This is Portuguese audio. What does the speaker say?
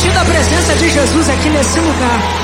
sentindo a presença de Jesus aqui nesse lugar.